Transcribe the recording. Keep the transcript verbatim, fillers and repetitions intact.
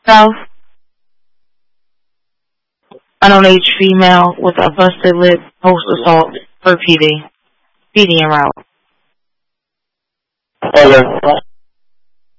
South, unknown age female with a busted lip, post assault for P D. P D en route. Okay.